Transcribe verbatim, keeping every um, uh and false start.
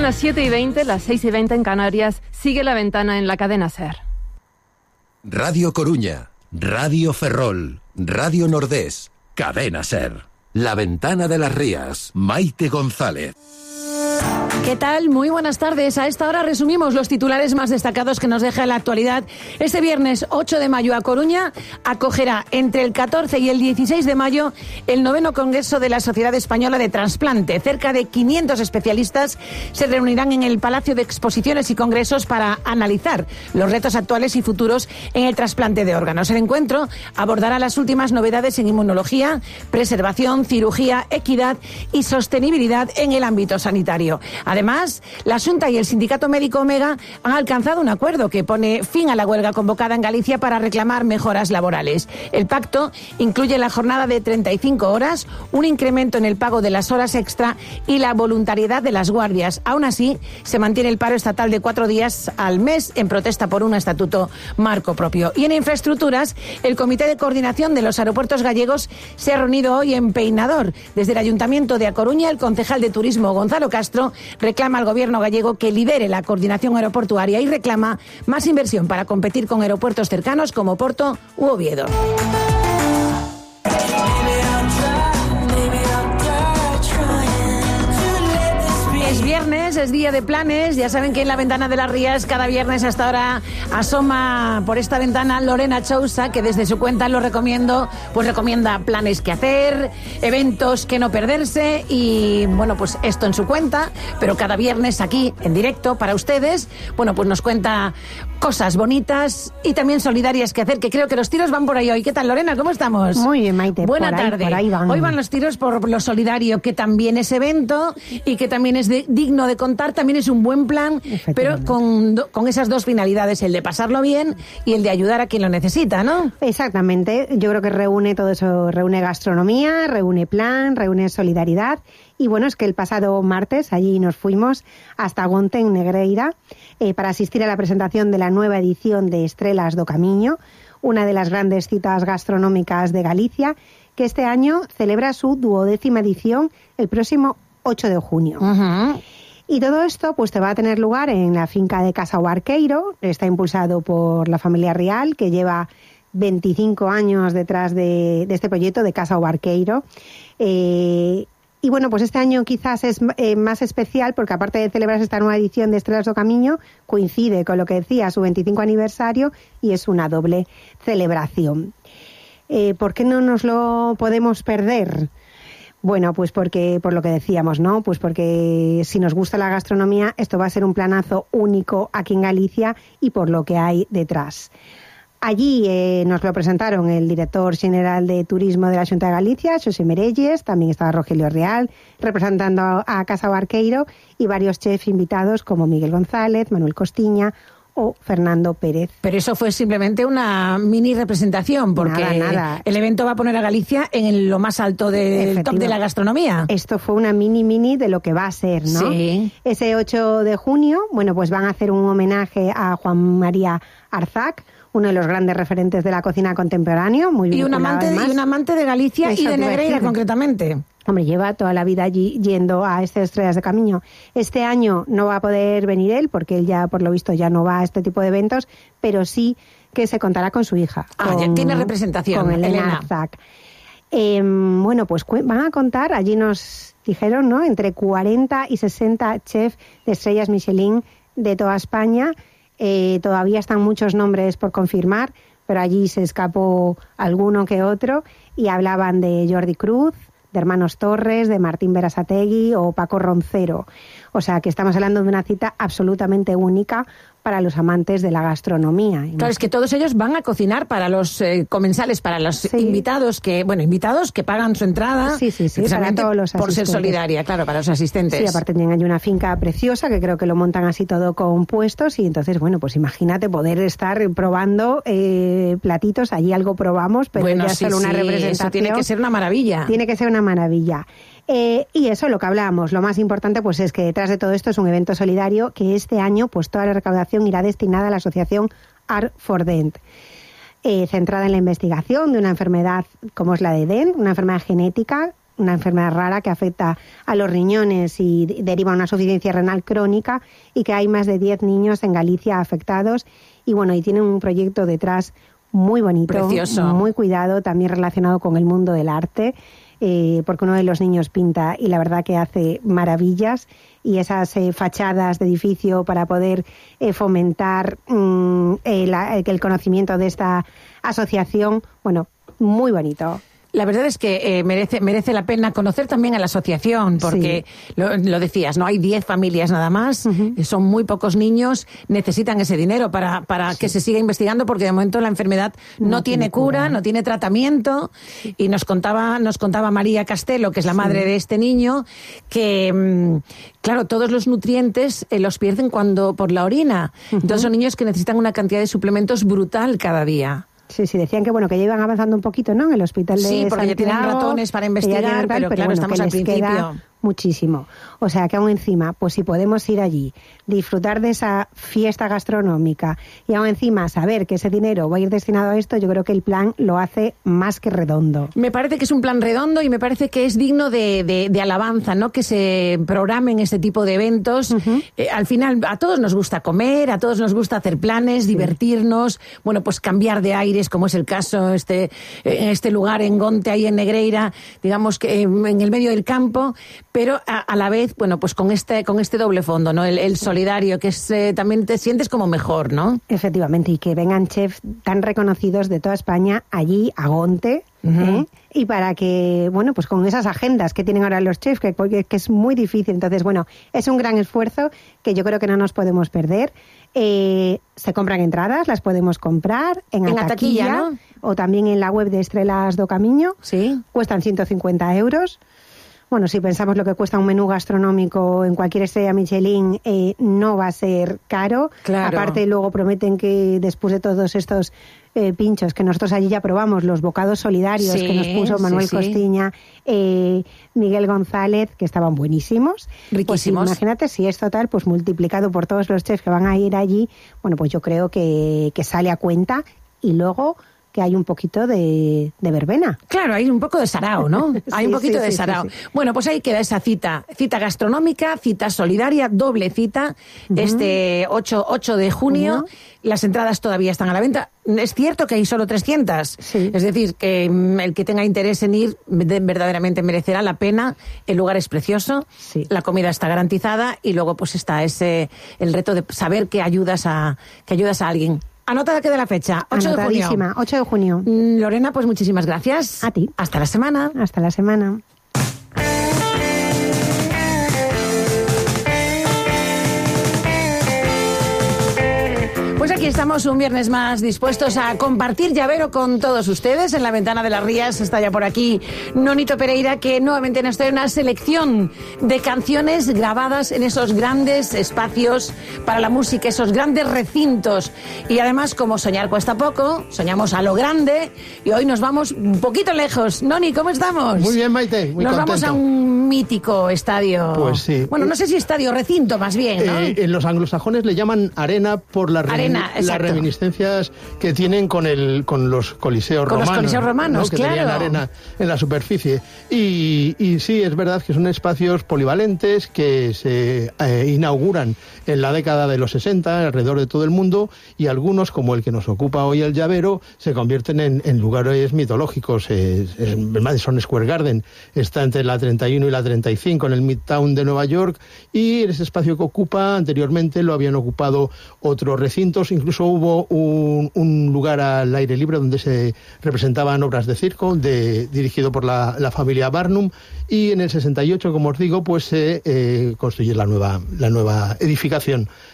las siete y veinte, las seis y veinte en Canarias. Sigue La Ventana en la cadena SER. Radio Coruña, Radio Ferrol, Radio Nordés, cadena SER. La Ventana de las Rías, Maite González. ¿Qué tal? Muy buenas tardes. A esta hora resumimos los titulares más destacados que nos deja la actualidad. Este viernes ocho de mayo a Coruña acogerá entre el catorce y el dieciséis de mayo el noveno Congreso de la Sociedad Española de Trasplante. Cerca de quinientos especialistas se reunirán en el Palacio de Exposiciones y Congresos para analizar los retos actuales y futuros en el trasplante de órganos. El encuentro abordará las últimas novedades en inmunología, preservación, cirugía, equidad y sostenibilidad en el ámbito sanitario. Además, la Xunta y el Sindicato Médico Omega han alcanzado un acuerdo que pone fin a la huelga convocada en Galicia para reclamar mejoras laborales. El pacto incluye la jornada de treinta y cinco horas, un incremento en el pago de las horas extra y la voluntariedad de las guardias. Aún así, se mantiene el paro estatal de cuatro días al mes en protesta por un estatuto marco propio. Y en infraestructuras, el Comité de Coordinación de los Aeropuertos Gallegos se ha reunido hoy en Peinador. Desde el Ayuntamiento de A Coruña, el concejal de Turismo, Gonzalo Castro, reclama al gobierno gallego que lidere la coordinación aeroportuaria y reclama más inversión para competir con aeropuertos cercanos como Porto u Oviedo. Es viernes, es día de planes. Ya saben que en La Ventana de las Rías cada viernes hasta ahora asoma por esta ventana Lorena Chousa, que desde su cuenta lo recomiendo, pues recomienda planes que hacer, eventos que no perderse y bueno, pues esto en su cuenta, pero cada viernes aquí en directo para ustedes, bueno, pues nos cuenta cosas bonitas y también solidarias que hacer, que creo que los tiros van por ahí hoy. ¿Qué tal, Lorena? ¿Cómo estamos? Muy bien, Maite. Buena por ahí, tarde. Por ahí van. Hoy van los tiros por lo solidario, que también es evento y que también es de, digno de contar, también es un buen plan, pero con, con esas dos finalidades, el de pasarlo bien y el de ayudar a quien lo necesita, ¿no? Exactamente. Yo creo que reúne todo eso, reúne gastronomía, reúne plan, reúne solidaridad. Y bueno, es que el pasado martes allí nos fuimos hasta Gonte, en Negreira, eh, para asistir a la presentación de la nueva edición de Estrelas do Camiño, una de las grandes citas gastronómicas de Galicia, que este año celebra su duodécima edición el próximo ocho de junio. Uh-huh. Y todo esto pues te va a tener lugar en la finca de Casa o Barqueiro. Está impulsado por la familia Rial, que lleva veinticinco años detrás de, de este proyecto de Casa o Barqueiro. Eh, y bueno, pues este año quizás es eh, más especial porque aparte de celebrarse esta nueva edición de Estrelas do Camiño, coincide con lo que decía, su veinticinco aniversario y es una doble celebración. Eh, ¿Por qué no nos lo podemos perder? Bueno, pues porque, por lo que decíamos, ¿no? Pues porque si nos gusta la gastronomía, esto va a ser un planazo único aquí en Galicia y por lo que hay detrás. Allí eh, nos lo presentaron el director general de Turismo de la Xunta de Galicia, Xosé Merelles, también estaba Rogelio Real, representando a, a Casa Barqueiro y varios chefs invitados como Miguel González, Manuel Costiña o Fernando Pérez. Pero eso fue simplemente una mini representación, porque nada, nada. el evento va a poner a Galicia en lo más alto del top de la gastronomía. Esto fue una mini mini de lo que va a ser, ¿no? Sí. Ese ocho de junio, bueno, pues van a hacer un homenaje a Juan María Arzac, uno de los grandes referentes de la cocina contemporánea, muy y un amante de, y un amante de Galicia Eso y de Negreira concretamente. Hombre, lleva toda la vida allí yendo a estas Estrellas de Camiño. Este año no va a poder venir él, porque él ya, por lo visto, ya no va a este tipo de eventos, pero sí que se contará con su hija. Ah, con, ya tiene representación, con Elena, Elena. Arzac. Eh, bueno, pues van a contar, allí nos dijeron, ¿no?, entre cuarenta y sesenta chefs de estrellas Michelin de toda España. Eh, todavía están muchos nombres por confirmar, pero allí se escapó alguno que otro y hablaban de Jordi Cruz, de Hermanos Torres, de Martín Berasategui o Paco Roncero. O sea, que estamos hablando de una cita absolutamente única para los amantes de la gastronomía. Claro, es que todos ellos van a cocinar para los eh, comensales, para los sí. invitados que, bueno, invitados que pagan su entrada. Sí, sí, sí, para todos los por ser asistentes. solidaria, claro, para los asistentes. Sí, aparte tienen ahí una finca preciosa que creo que lo montan así todo con puestos y entonces, bueno, pues imagínate poder estar probando eh, platitos, allí algo probamos, pero bueno, ya sí, solo una sí, representación. Eso tiene que ser una maravilla. Tiene que ser una maravilla. Eh, y eso, lo que hablábamos, lo más importante pues es que detrás de todo esto es un evento solidario que este año pues toda la recaudación irá destinada a la asociación Art for Dent, eh, centrada en la investigación de una enfermedad como es la de Dent, una enfermedad genética una enfermedad rara que afecta a los riñones y deriva una insuficiencia renal crónica, y que hay más de diez niños en Galicia afectados. Y bueno, y tienen un proyecto detrás muy bonito, precioso, muy cuidado, también relacionado con el mundo del arte, eh, porque uno de los niños pinta y la verdad que hace maravillas, y esas eh, fachadas de edificio para poder eh, fomentar mmm, el, el conocimiento de esta asociación, bueno, muy bonito. La verdad es que eh, merece merece la pena conocer también a la asociación, porque sí. lo, lo decías, no hay diez familias nada más, uh-huh. son muy pocos niños, necesitan ese dinero para para sí. que se siga investigando, porque de momento la enfermedad no, no tiene, tiene cura, cura, no tiene tratamiento. Y nos contaba nos contaba María Castelo, que es la madre sí. de este niño, que mmm, claro, todos los nutrientes eh, los pierden cuando por la orina. Uh-huh. Entonces son niños que necesitan una cantidad de suplementos brutal cada día. Sí, sí, decían que bueno, que ya iban avanzando un poquito, ¿no? En el hospital de Sí, porque Santiago, ya tienen ratones para investigar, tal, pero, pero claro, bueno, estamos al principio. Muchísimo. O sea, que aún encima, pues si podemos ir allí, disfrutar de esa fiesta gastronómica y aún encima saber que ese dinero va a ir destinado a esto, yo creo que el plan lo hace más que redondo. Me parece que es un plan redondo y me parece que es digno de, de, de alabanza, ¿no? Que se programen este tipo de eventos. Uh-huh. Eh, al final, a todos nos gusta comer, a todos nos gusta hacer planes, sí. divertirnos, bueno, pues cambiar de aires, como es el caso este, en este lugar, en Gonte, ahí en Negreira, digamos que en el medio del campo, pero a, a la vez, bueno, pues con este con este doble fondo, ¿no? El, el solidario, que es eh, también te sientes como mejor, ¿no? Efectivamente, y que vengan chefs tan reconocidos de toda España allí a Gonte, uh-huh. ¿eh? Y para que, bueno, pues con esas agendas que tienen ahora los chefs, que, que es muy difícil. Entonces, bueno, es un gran esfuerzo que yo creo que no nos podemos perder. Eh, se compran entradas, las podemos comprar en, en la taquilla, taquilla, ¿no? O también en la web de Estrelas do Camiño. Sí. Cuestan ciento cincuenta euros. Bueno, si pensamos lo que cuesta un menú gastronómico en cualquier estrella Michelin, eh, no va a ser caro. Claro. Aparte, luego prometen que después de todos estos eh, pinchos que nosotros allí ya probamos, los bocados solidarios sí, que nos puso Manuel sí, Costiña, eh, Miguel González, que estaban buenísimos. Riquísimos. Pues imagínate si es total, pues multiplicado por todos los chefs que van a ir allí, bueno, pues yo creo que, que sale a cuenta. Y luego que hay un poquito de, de verbena. Claro, hay un poco de sarao, ¿no? Sí, hay un poquito sí, de sí, sarao. sí, sí. Bueno, pues ahí queda esa cita. Cita gastronómica, cita solidaria, doble cita, uh-huh. este ocho de junio. Uh-huh. Las entradas todavía están a la venta. Es cierto que hay solo trescientas. Sí. Es decir, que el que tenga interés en ir verdaderamente merecerá la pena. El lugar es precioso, sí. La comida está garantizada y luego pues está ese el reto de saber que ayudas a que ayudas a alguien. Anotada queda la fecha, ocho de junio. ocho de junio. Lorena, pues muchísimas gracias. A ti. Hasta la semana. Hasta la semana. Pues aquí estamos un viernes más dispuestos a compartir llavero con todos ustedes. En la Ventana de las Rías está ya por aquí Nonito Pereira, que nuevamente nos trae una selección de canciones grabadas en esos grandes espacios para la música, esos grandes recintos. Y además, como soñar cuesta poco, soñamos a lo grande y hoy nos vamos un poquito lejos. Noni, ¿cómo estamos? Muy bien, Maite, muy Nos contento. vamos a un mítico estadio. Pues sí. Bueno, no sé si estadio, recinto más bien, ¿no? Eh, en los anglosajones le llaman arena por la arena. Las reminiscencias que tienen con el con los coliseos con romanos. Con los coliseos romanos, ¿no? Que claro. tenían arena en la superficie. Y, y sí, es verdad que son espacios polivalentes que se eh, inauguran en la década de los sesenta alrededor de todo el mundo, y algunos, como el que nos ocupa hoy el llavero, se convierten en, en lugares mitológicos. Eh, en Madison Square Garden está entre la treinta y uno y la treinta y cinco en el Midtown de Nueva York, y ese espacio que ocupa anteriormente lo habían ocupado otros recintos. Incluso hubo un, un lugar al aire libre donde se representaban obras de circo, de, dirigido por la, la familia Barnum, y en el sesenta y ocho, como os digo, pues se eh, construye la nueva, la nueva edificación.